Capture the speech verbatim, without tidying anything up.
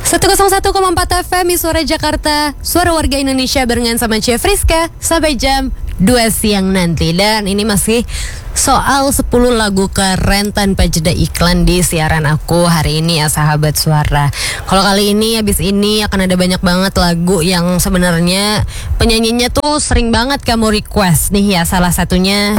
seratus satu koma empat F M Suara Jakarta, suara warga Indonesia barengan sama Chef Rizka sampai jam dua siang nanti. Dan ini masih soal sepuluh lagu keren tanpa jeda iklan di siaran aku hari ini ya sahabat suara. Kalau kali ini habis ini akan ada banyak banget lagu yang sebenarnya penyanyinya tuh sering banget kamu request nih ya. Salah satunya